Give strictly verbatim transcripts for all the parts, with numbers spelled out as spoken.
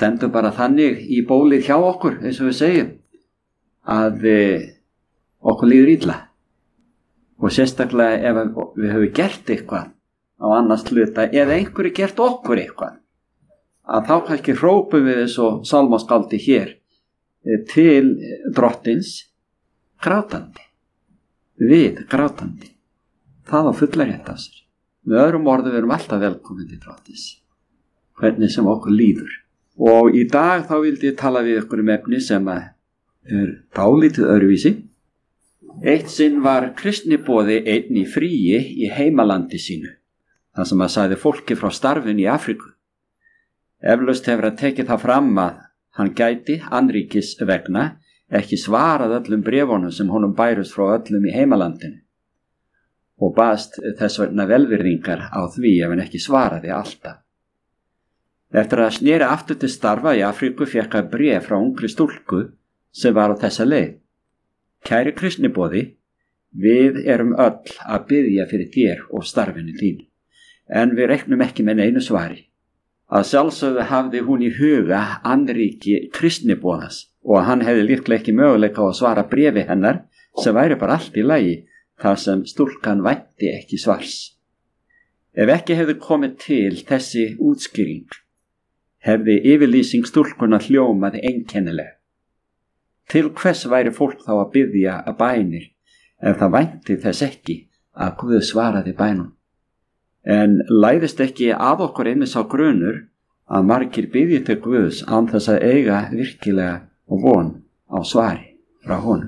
stendur bara þannig í bólið hjá okkur, eins og við segjum, að eh, okkur líður illa. Og sérstaklega ef við höfum gert eitthvað á annars hluta, eða einhverju gert okkur eitthvað, að þá kannski hrópum við eins og sálmaskáldi hér eh, til drottins grátandi, við grátandi. Það á fulla rétt af sér. Með öðrum orðum við erum alltaf velkomin til drottins, hvernig sem okkur líður. Og í dag þá vildi ég tala við ykkur um efni sem er dálítið öðruvísi. Eitt sinn var kristniboði einn í fríi í heimalandi sínu, þar sem að sagði fólki frá starfinu í Afríku. Eflaust hefur að tekið það fram að hann gæti annríkis vegna ekki svarað öllum bréfunum sem honum bærust frá öllum í heimalandinu, og baðst þess vegna velvirðingar á því ef hann ekki svaraði alltaf. Eftir að sneri aftur til starfa í Afríku fékk hann bréf frá ungri stúlku sem var á þessa leið. Kæri kristniboði, við erum öll að biðja fyrir þér og starfinu þín, en við reiknum ekki með neinu svari. Að sjálfsögðu hafði hún í huga annríki kristniboðans og hann hefði líklega ekki möguleika á að svara bréfi hennar sem væri bara allt í lagi, þar sem stúlkan vænti ekki svars. Ef ekki hefði komið til þessi útskýring, hefði yfirlýsing stúlkuna hljómað einkennilega. Til hvers væri fólk þá að biðja að bænir ef það vænti þess ekki að Guð svaraði bænum? En læðist ekki að okkur einnig sá grunur að margir biðji til Guðs án þess að eiga virkilega og von á svari frá honum?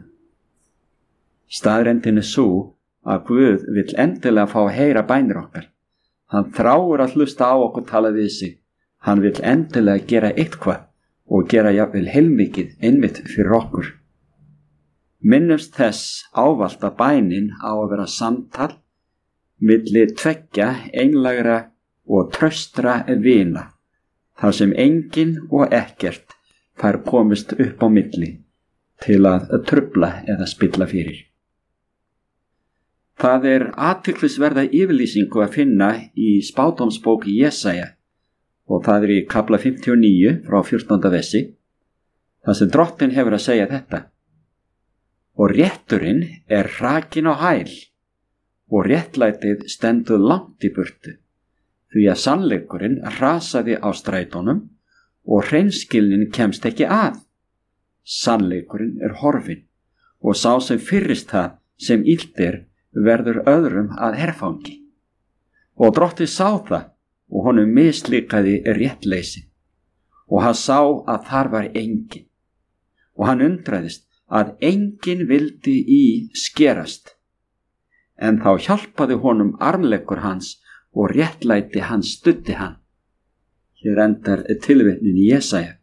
Staðreyndin er svo að Guð vill endilega fá að heyra bænir okkar. Hann þráir að hlusta á okkur tala við sig. Hann vill endilega gera eitthvað og gera jafnvel heilmikið einmitt fyrir okkur. Minnumst þess ávallt að bænin á að vera samtal milli tveggja einlægra og traustra vina, þar sem enginn og ekkert fær komist upp á milli til að trufla eða spilla fyrir. Það er athyglisverða yfirlýsingu að finna í spádómsbók Jesaja, og það er í kafla fimmtíu og níu frá fjórtánda versi, þar sem drottin hefur að segja þetta: og rétturinn er hrakin á hæl, og réttlætið stendur langt í burtu, því að sannleikurinn hrasaði á strætónum og hreinskilnin kemst ekki að. Sannleikurinn er horfinn, og sá sem fyrrist það sem illt er verður öðrum að herfangi. Og drottinn sá það, og honum mislíkaði réttleysi, og hann sá að þar var enginn, og hann undraðist að enginn vildi í skerast, en þá hjálpaði honum armleggur hans og réttlæti hans studdi hann. Hér endar tilvitnin í Jesaja.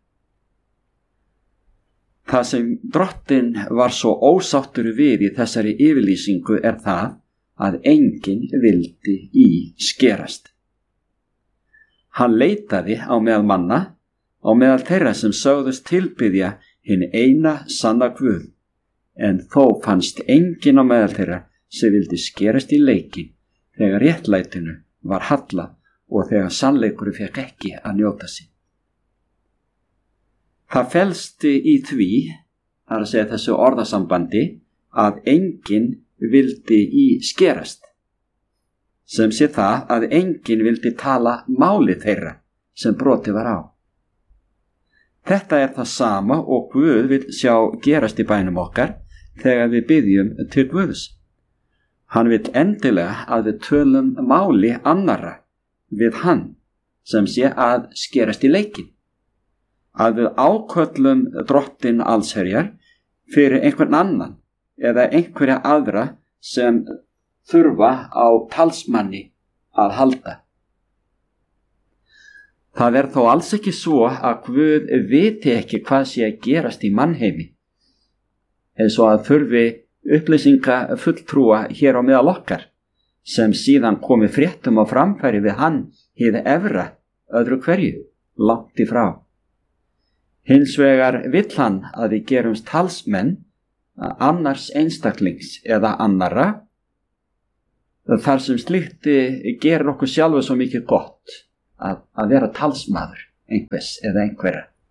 Það sem drottinn var svo ósáttur við í þessari yfirlýsingu er það að enginn vildi í skerast. Hann leitaði á meðal manna, á meðal þeirra sem sögðust tilbiðja hinn eina sanna Guð, en þó fannst enginn á meðal þeirra sem vildi skerast í leikin þegar réttlætinu var hallað og þegar sannleikurinn fékk ekki að njóta sín. Það felst í því, það er að segja þessu orðasambandi, að enginn vildi í skerast, sem sé það að enginn vildi tala máli þeirra sem brotið var á. Þetta er það sama og Guð vil sjá gerast í bænum okkar þegar við biðjum til Guðs. Hann vil endilega að við tölum máli annarra við hann, sem sé að skerast í leikin. Að við áköllum drottinn allsherjar fyrir einhvern annan eða einhverja aðra sem þurfa á talsmanni að halda. Það er þó alls ekki svo að Guð viti ekki hvað sé að gerast í mannheimi, eins og að þurfi upplýsinga fulltrúa hér á meðal okkar, sem síðan komi fréttum á framfæri við hann hið efra öðru hverju, langt í frá. Hins vegar vill hann að við gerumst talsmenn annars einstaklings eða annara, þar sem slíkt gerir okkur sjálfu svo mikið gott að, að vera talsmaður einhvers eða einhverja.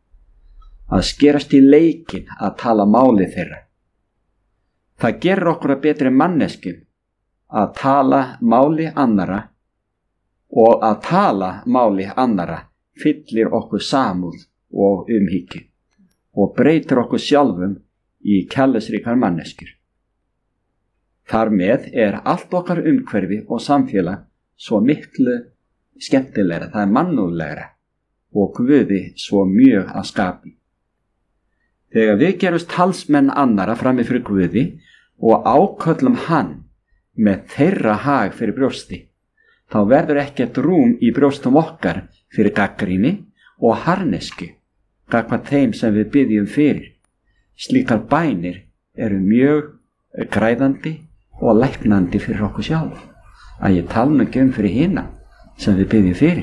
að skerast í leikinn að tala máli þeirra. Það gerir okkur að betri manneskjum að tala máli annara, og að tala máli annara fyllir okkur samúð og umhyggju og breytir okkur sjálfum í kærleiksríkar manneskjur. Þar með er allt okkar umhverfi og samfélag svo miklu skemmtilegra, það er mannúðlegra og Guði svo mjög að skapi. Þegar við gerumst talsmenn annara frammi fyrir Guði og áköllum hann með þeirra hag fyrir brjósti, þá verður ekkert rúm í brjóstum okkar fyrir gagnrýni og harðneskju gagnvart þeim sem við biðjum fyrir. Slíkar bænir eru mjög græðandi og læknandi fyrir okkur sjálf, að ég tala nú ekki um fyrir hina sem við biðjum fyrir.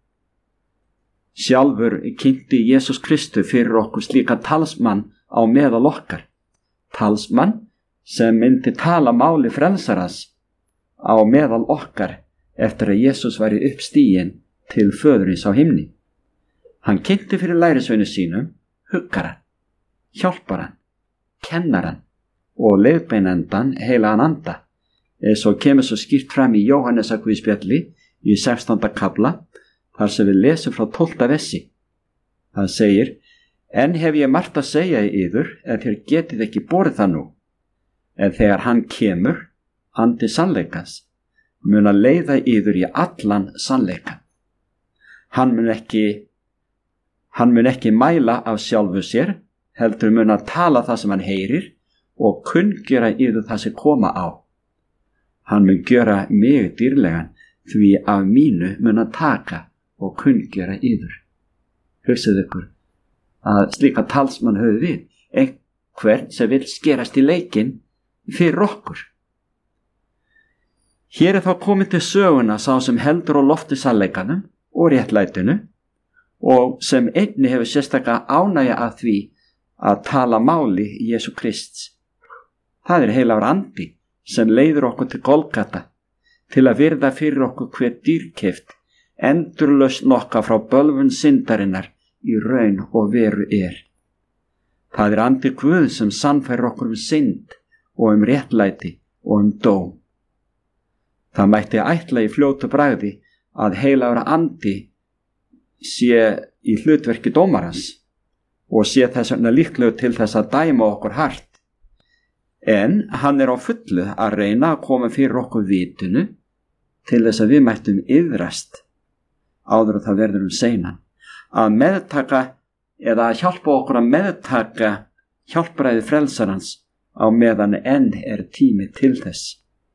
Sjálfur kynnti Jesús Kristus fyrir okkur slíka talsmann á meðal okkar, talsmann sem myndi tala máli frelsarans á meðal okkar eftir að Jesús væri uppstiginn til föðurins á himni. Hann kynnti fyrir lærisveinum sínum huggaran, hjálparan, kennaran og leiðbeinendan heilagan anda, eins og kemur svo skýrt fram í Jóhannesarguðspjalli í sextánda kafla, þar sem við lesum frá tólfta versi. Það segir: En hef ég margt að segja í yður, en þér getið ekki borið það nú. En þegar hann kemur, andi sannleikans, mun að leiða yður í allan sannleikan. Hann mun ekki, hann mun ekki mæla af sjálfu sér, heldur mun að tala það sem hann heyrir og kunngjöra yður það sem koma á. Hann mun gjöra mig dýrlegan, því af mínu mun að taka og kunngjöra yður. Hugsaðu ykkur að slíka talsmann höfðu við, einhvern sem vil skerast í leikinn fyrir okkur. Hér er þá komið til söguna sá sem heldur á lofti sannleikanum og réttlætinu og sem einni hefur sérstaka ánægja að því að tala máli Jesú Krists. Það er heilagur andi sem leiður okkur til Golgata til að virða fyrir okkur hver dýrkeypt endurlausn okkar frá bölvun syndarinnar í raun og veru er. Það er andi Guð sem sannfærir okkur um synd og um réttlæti og um dóm. Það mætti ætla í fljótu bragði að heilagur andi sé í hlutverki dómarans og sé þess vegna líklegur til þess að dæma okkur hart. En hann er á fullu að reyna að koma fyrir okkur vitinu til þess að við mættum iðrast áður að það verður um seinan, að meðtaka eða að hjálpa okkur að meðtaka hjálpræði frelsarans á meðan enn er tími til þess.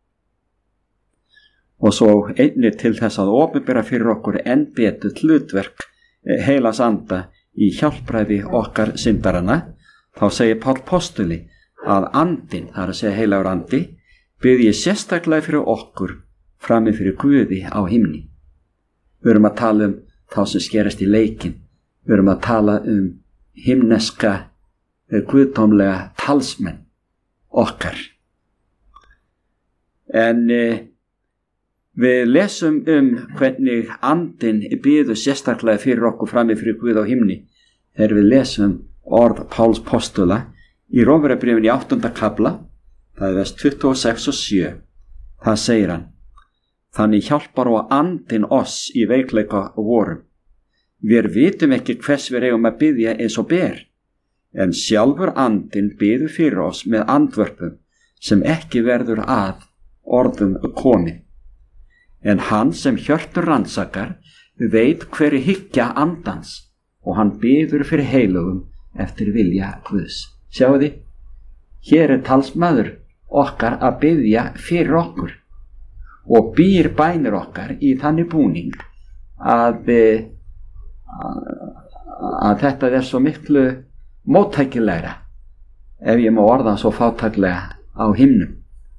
Og svo einnig til þess að opinbera fyrir okkur enn betur hlutverk heilags anda í hjálpræði okkar syndarana, þá segir Páll postuli að andinn, það er að segja heilagur andi, biðji sérstaklega fyrir okkur frammi fyrir Guði á himni. Við erum að tala um þá sem skerast í leikinn, við erum að tala um himneska, guðdómlega talsmenn okkar. En eh, við lesum um hvernig andinn biður sérstaklega fyrir okkur frammi fyrir Guð á himni þegar við lesum orð Páls postula í Rómverjabréfinu í áttunda kafla, það er vers tuttugu og sex og sjö. Það segir hann: Þannig hjálpar og andinn oss í veikleika vorum. Við vitum ekki hvers við eigum að biðja eins og ber, en sjálfur andinn biður fyrir oss með andvörpum sem ekki verður að orðum komið. En hann sem hjörtur rannsakar veit hverju hyggja andans og hann biður fyrir heilugum eftir vilja Guðs. Sjáu þið, hér er talsmaður okkar að biðja fyrir okkur og býr bænir okkar í þannig búning að, að, að þetta er svo miklu móttækilegra, ef ég má orða svo fátæklega, á himnum.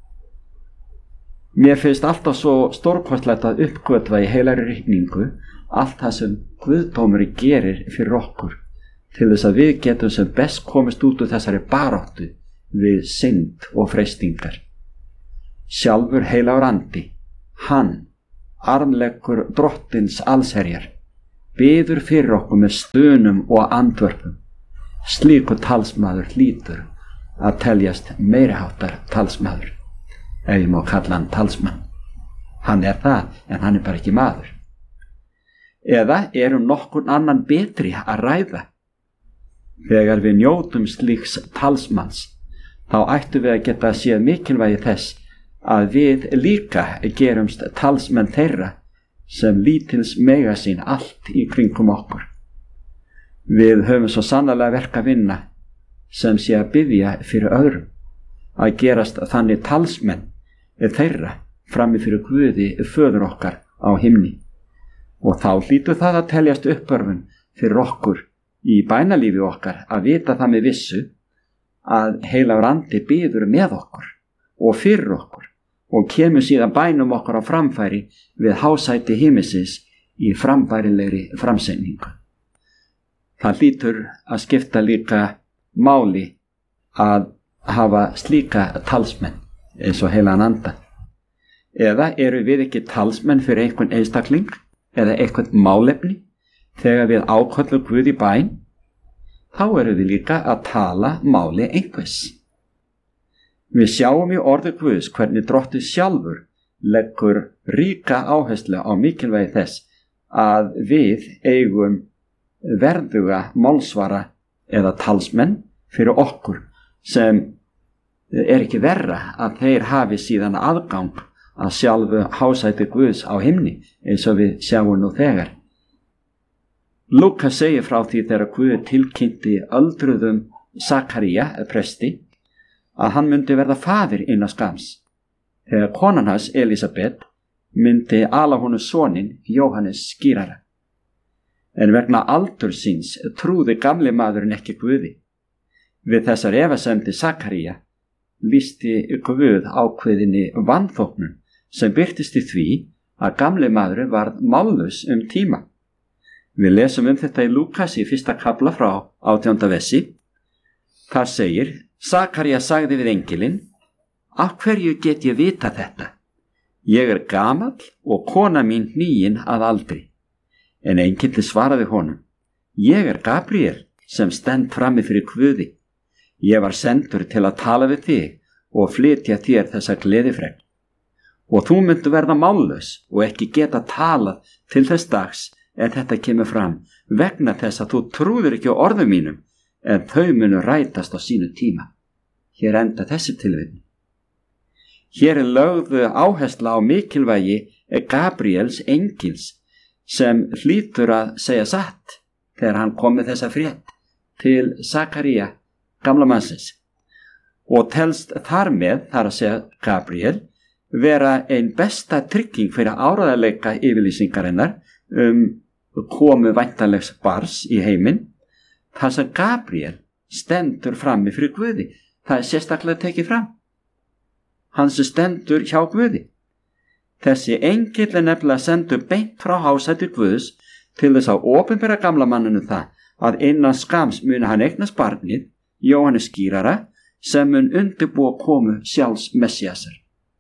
Mér finnst alltaf svo stórkostlegt að uppgötva í heilari rikningu allt það sem Guðdómurinn gerir fyrir okkur til þess að við getum sem best komist út úr þessari baráttu við synd og freistingar. Sjálfur heilagur andi, hann, armleggur drottins allsherjar, biður fyrir okkur með stunum og andvörpum slíkur talsmaður hlýtur að teljast meiriháttar talsmaður, ef ég má kalla hann talsmann. Hann er það, en hann er bara ekki maður. Eða er um nokkurn annan betri að ræða? Þegar við njótum slíks talsmanns, þá ættum við að geta séð mikilvægi þess að við líka gerumst talsmenn þeirra sem lítils mega sín allt í kringum okkur. Við höfum svo sannarlega verk að vinna sem sé að biðja fyrir öðrum, að gerast þannig talsmenn þeirra frammi fyrir Guði föður okkar á himni. Og þá hlýtur það að teljast uppörfun fyrir okkur í bænalífi okkar að vita það með vissu að heilagur andi biður með okkur og fyrir okkur og kemur síðan bænum okkar á framfæri við hásæti himinsins í frambærilegri framsendingu. Það hlýtur að skipta líka máli að hafa slíka talsmenn eins og heilagan anda. Eða eru við ekki talsmenn fyrir einhvern einstakling eða einhvern málefni þegar við áköllum Guð í bæn, þá eru við líka að tala máli einhvers. Við sjáum í orði Guðs hvernig Drottinn sjálfur leggur ríka áherslu á mikilvægi þess að við eigum verðuga málsvara eða talsmenn fyrir okkur, sem er ekki verra að þeir hafi síðan aðgang að sjálfu hásæti Guðs á himni, eins og við sjáum nú þegar. Lúkas segir frá því þegar Guð tilkynnti öldruðum Sakaría, presti, að hann myndi verða faðir innan skams, þegar konan hans Elísabet myndi ala honum soninn Jóhannes skírara. En vegna aldur síns trúði gamli maðurinn ekki Guði. Við þessar efasemdir Sakaría lýsti Guð ákveðinni vanþóknun sem birtist í því að gamli maðurinn varð mállaus um tíma. Við lesum um þetta í Lúkas í fyrsta kafla frá átjánda versi. Þar segir: Sakaría sagði við engilinn: Af hverju get ég vita þetta? Ég er gamall og kona mín hníin að aldri. En engillinn svaraði honum: Ég er Gabriel sem stend frammi fyrir Guði. Ég var sendur til að tala við þig og flytja þér þessa gleðifregn. Og þú myndu verða mállaus og ekki geta talað til þess dags en þetta kemur fram, vegna þess að þú trúður ekki á orðum mínum, en þau munu rætast á sínu tíma. Hér enda þessi tilvitnun. Hér er lögðu áhersla á mikilvægi Gabriels engils sem hlýtur að segja satt þegar hann kom með þessa frétt til Sakaría, gamla mannsins, og telst þar með, þar að segja Gabriel, vera ein besta trygging fyrir áreiðanleika yfirlýsingarinnar um komu væntanlegs barns í heiminn, þar sem Gabriel stendur frammi fyrir Guði. Það er sérstaklega tekið fram. Hann sem stendur hjá Guði. Þessi engill er nefnilega sendur beint frá hásæti Guðs til þess að opinbera gamla manninu það að innan skams muni hann eignast barnið, Jóhannes skírara, sem mun undirbúa komu sjálfs Messiasar.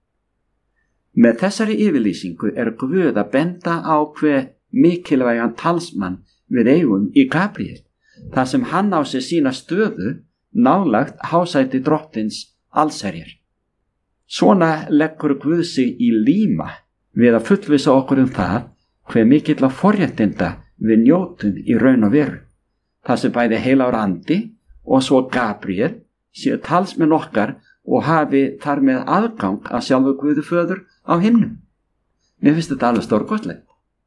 Með þessari yfirlýsingu er Guð að benda á hve mikilvægan talsmann við eigum í Gabriel, þar sem hann á sig sína stöðu nálagt hásæti Drottins allsherjar. Svona leggur Guð sig í líma við að fullvissa okkur um það hve mikill á forréttinda við njótum í raun og veru, þar sem bæði heilagur andi og svo Gabriel séu talsmenn okkar og hafi þar með aðgang að sjálfu Guði föður á himnum. Mér finnst þetta alveg stórkostlegt.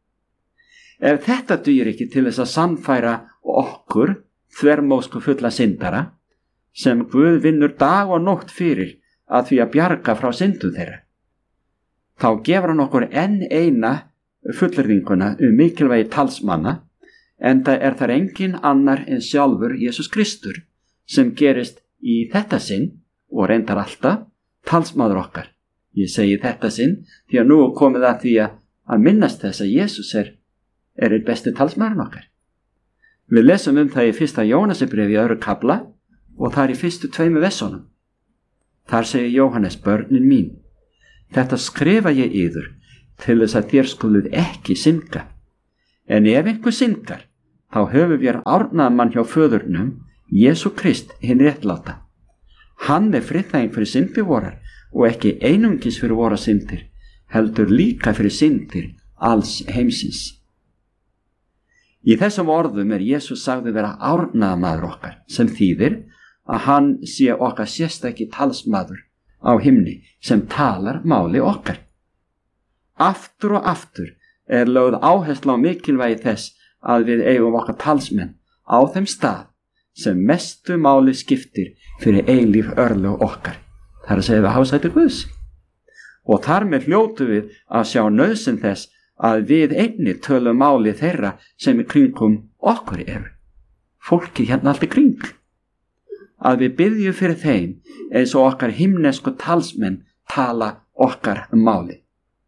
Ef þetta dugir ekki til þess að sannfæra okkur þvermóðsku fulla syndara, sem Guð vinnur dag og nótt fyrir að því að bjarga frá syndum þeirra, þá gefur hann okkur enn eina fullyrðinguna um mikilvægi talsmanna, enda er þar engin annar en sjálfur Jesús Kristur sem gerist í þetta sinn og reyndar alltaf talsmaður okkar. Ég segi þetta sinn því að nú er komið að því að minnast þess að Jesús er, er einn besti talsmaðurinn okkar. Við lesum um það í fyrsta Jóhannesarbréfi í öðru kafla og það er í fyrstu tveimu versunum. Þar segir Jóhannes: Börnin mín, þetta skrifa ég yður til þess að þér skuluð ekki synga. En ef einhver syngar, þá höfum við árnað mann hjá föðurnum, Jesú Krist hinn réttláta. Hann er friðþæging fyrir syndir vorar og ekki einungis fyrir vorar syndir, heldur líka fyrir syndir alls heimsins. Í þessum orðum er Jesús sagði vera árnaðarmaður okkar, sem þýðir að hann sé okkar sérstaki talsmaður á himni sem talar máli okkar. Aftur og aftur er lögð áhersla á mikilvægi þess að við eigum okkar talsmenn á þeim stað sem mestu máli skiptir fyrir eilíf örlög okkar. Það er að segja við hásættir Guðs. Og þar með hljótu við að sjá nauðsyn þess að við einni tölum máli þeirra sem í kringum okkur eru. Fólkið hérna allt í kring. Að við biðjum fyrir þeim eins og okkar himnesku talsmenn tala okkar máli.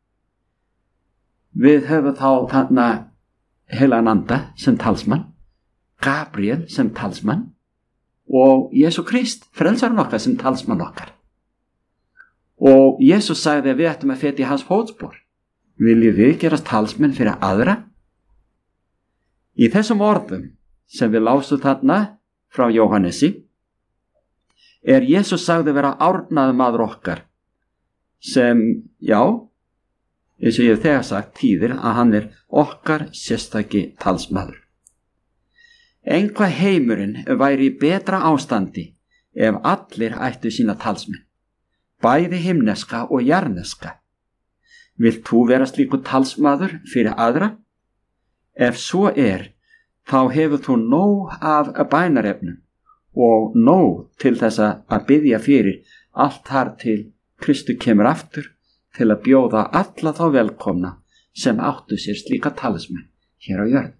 Við höfum þá þarna heilagan anda sem talsmann, Gabriel sem talsmann og Jesú Krist, frelsarinn okkar, sem talsmann okkar. Og Jesús sagði að við ættum að feta í hans fótspor. Viljum við gerast talsmenn fyrir aðra? Í þessum orðum sem við lásum þarna frá Jóhannesi er Jesús sagði vera árnaðarmaður okkar sem, já, eins og ég hef þegar sagt, þýðir að hann er okkar sérstaki talsmaður. Einhvað heimurinn væri í betra ástandi ef allir ættu sína talsmenn, bæði himneska og jarneska. Vilt þú vera slíkur talsmaður fyrir aðra? Ef svo er, þá hefur þú nóg af bænarefnum og nóg til þess að biðja fyrir allt þar til Kristu kemur aftur til að bjóða alla þá velkomna sem áttu sér slíka talsmenn hér á jörð.